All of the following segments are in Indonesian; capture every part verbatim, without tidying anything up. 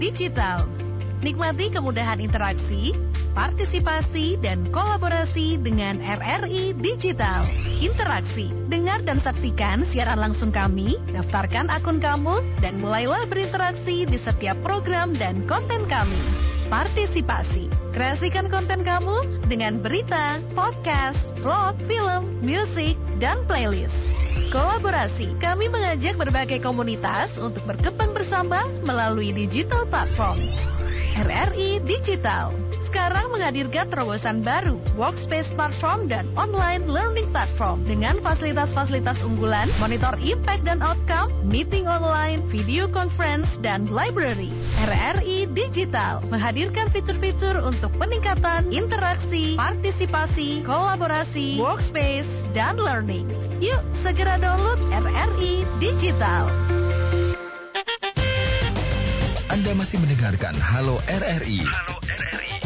Digital. Nikmati kemudahan interaksi, partisipasi, dan kolaborasi dengan R R I Digital. Interaksi, dengar dan saksikan siaran langsung kami, daftarkan akun kamu, dan mulailah berinteraksi di setiap program dan konten kami. Partisipasi, kreasikan konten kamu dengan berita, podcast, vlog, film, musik, dan playlist. Kolaborasi, kami mengajak berbagai komunitas untuk berkembang bersama melalui digital platform. R R I Digital sekarang menghadirkan terobosan baru, workspace platform dan online learning platform dengan fasilitas-fasilitas unggulan, monitor impact dan outcome, meeting online, video conference, dan library. R R I Digital menghadirkan fitur-fitur untuk peningkatan interaksi, partisipasi, kolaborasi, workspace, dan learning. Yuk, segera download R R I Digital. Anda masih mendengarkan Halo R R I. Halo R R I.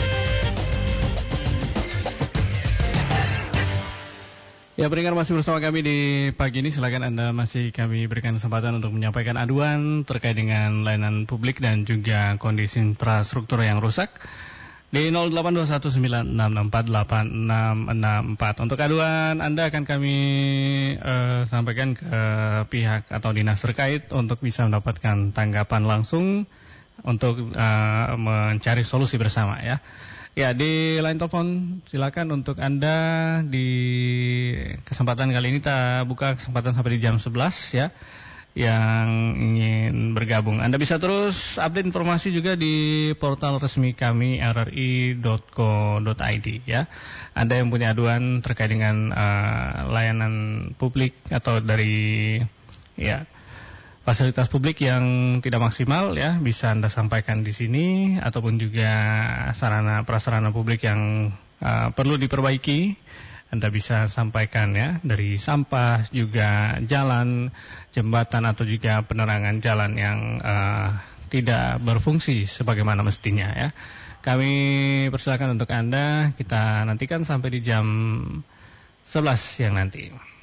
Ya, pendengar masih bersama kami di pagi ini. Silakan Anda masih kami berikan kesempatan untuk menyampaikan aduan terkait dengan layanan publik dan juga kondisi infrastruktur yang rusak di nol delapan dua satu sembilan enam enam empat delapan enam enam empat. Untuk aduan Anda akan kami uh, sampaikan ke pihak atau dinas terkait untuk bisa mendapatkan tanggapan langsung untuk uh, mencari solusi bersama ya. Ya, di line telepon silakan untuk Anda di kesempatan kali ini kita buka kesempatan sampai di jam sebelas ya. Yang ingin bergabung, Anda bisa terus update informasi juga di portal resmi kami r r i dot co dot i d ya. Anda yang punya aduan terkait dengan uh, layanan publik atau dari ya fasilitas publik yang tidak maksimal ya, bisa Anda sampaikan di sini, ataupun juga sarana prasarana publik yang uh, perlu diperbaiki. Anda bisa sampaikan ya, dari sampah, juga jalan, jembatan, atau juga penerangan jalan yang uh, tidak berfungsi sebagaimana mestinya ya. Kami persilakan untuk Anda, kita nantikan sampai di jam sebelas siang nanti.